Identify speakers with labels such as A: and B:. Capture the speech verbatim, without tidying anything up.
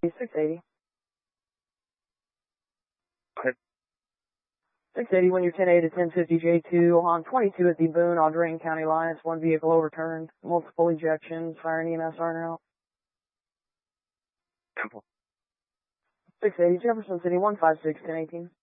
A: six eighty.
B: Okay.
A: six eighty when you're ten A to ten fifty J two on twenty-two at the Boone, Audrain County lines. One vehicle overturned, multiple ejections, fire and E M S are now.
B: Temple.
A: six eighty Jefferson City, one five six, ten eighteen.